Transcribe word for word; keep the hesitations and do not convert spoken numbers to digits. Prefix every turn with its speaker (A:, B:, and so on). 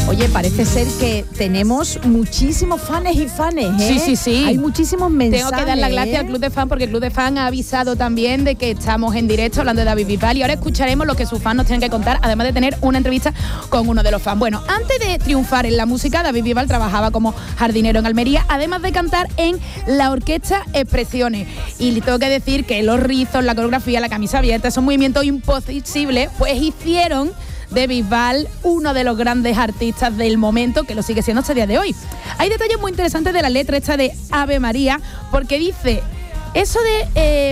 A: Oye, parece ser que tenemos muchísimos fans y fans, ¿eh?
B: Sí, sí, sí.
A: Hay muchísimos mensajes.
B: Tengo que dar las gracias
A: ¿eh?
B: al Club de Fan, porque el Club de Fan ha avisado también de que estamos en directo hablando de David Bisbal, y ahora escucharemos lo que sus fans nos tienen que contar, además de tener una entrevista con uno de los fans. Bueno, antes de triunfar en la música, David Bisbal trabajaba como jardinero en Almería, además de cantar en la orquesta Expresiones. Y le tengo que decir que los rizos, la coreografía, la camisa abierta, esos movimientos imposibles, pues hicieron de Bisbal uno de los grandes artistas del momento, que lo sigue siendo hasta el día de hoy. Hay detalles muy interesantes de la letra esta de Ave María, porque dice eso de... Eh,